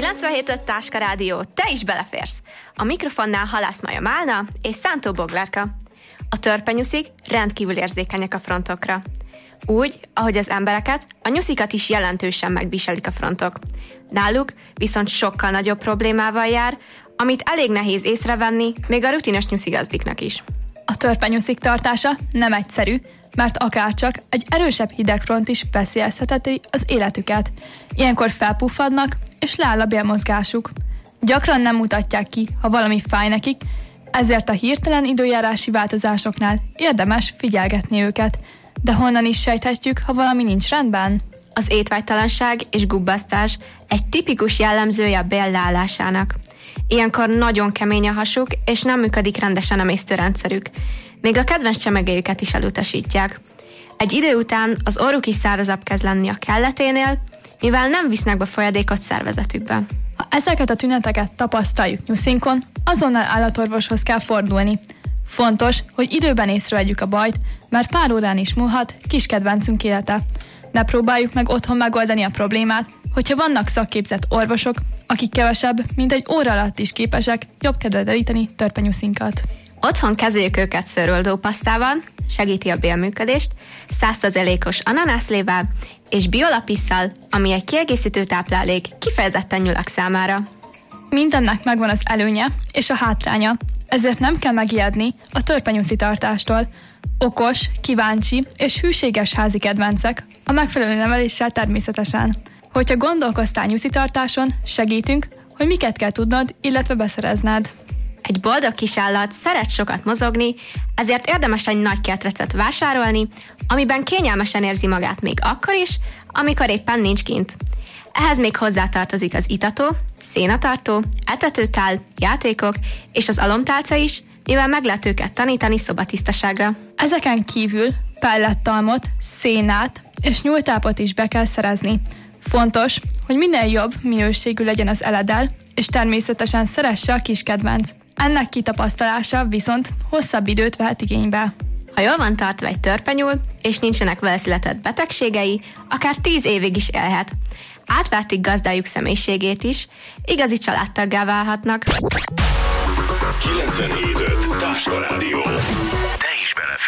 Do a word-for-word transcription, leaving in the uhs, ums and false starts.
kilencvenhét öt Táska Rádió, te is beleférsz! A mikrofonnál Halász Maja Málna és Szántó Boglárka. A törpenyuszik rendkívül érzékenyek a frontokra. Úgy, ahogy az embereket, a nyuszikat is jelentősen megviselik a frontok. Náluk viszont sokkal nagyobb problémával jár, amit elég nehéz észrevenni, még a rutinos nyuszigazdiknak is. A törpenyuszik tartása nem egyszerű, mert akárcsak egy erősebb hidegfront is veszélyeztetheti az életüket. Ilyenkor felpuffadnak, és leáll a bélmozgásuk. Gyakran nem mutatják ki, ha valami fáj nekik, ezért a hirtelen időjárási változásoknál érdemes figyelgetni őket. De honnan is sejthetjük, ha valami nincs rendben? Az étvágytalanság és gubbasztás egy tipikus jellemzője a bél leállásának. Ilyenkor nagyon kemény a hasuk, és nem működik rendesen emésztőrendszerük. Még a kedvenc csemegéjüket is elutasítják. Egy idő után az orruk is szárazabb kezd lenni a kelleténél, mivel nem visznek be folyadékot szervezetükbe. Ha ezeket a tüneteket tapasztaljuk nyuszinkon, azonnal állatorvoshoz kell fordulni. Fontos, hogy időben észrevegyük a bajt, mert pár órán is múlhat kis kedvencünk élete. Ne próbáljuk meg otthon megoldani a problémát, hogyha vannak szakképzett orvosok, akik kevesebb, mint egy óra alatt is képesek jobb kedvre deríteni törpenyuszinkat. Otthon kezeljük őket szőröldópasztával, segíti a bélműködést, száz százalékos ananászlével és biolapisszal, ami egy kiegészítő táplálék kifejezetten nyulak számára. Mindennek megvan az előnye és a hátránya, ezért nem kell megijedni a törpenyuszi tartástól. Okos, kíváncsi és hűséges házi kedvencek, a megfelelő neveléssel természetesen. Hogyha gondolkoztál nyuszi tartáson, segítünk, hogy miket kell tudnod, illetve beszerezned. Egy boldog kis állat szeret sokat mozogni, ezért érdemes egy nagy kertrecet vásárolni, amiben kényelmesen érzi magát még akkor is, amikor éppen nincs kint. Ehhez még hozzátartozik az itató, szénatartó, etetőtál, játékok és az alomtálca is, mivel meg lehet őket tanítani szobatisztaságra. Ezeken kívül pellettalmot, szénát és nyúltápot is be kell szerezni. Fontos, hogy minél jobb minőségű legyen az eledel, és természetesen szeresse a kiskedvenc. Ennek kitapasztalása viszont hosszabb időt vehet igénybe. Ha jól van tartva egy törpenyúl, és nincsenek vele született betegségei, akár tíz évig is élhet. Átvették gazdájuk személyiségét is, igazi családtaggá válhatnak. kilencvenhét öt Táska Rádió.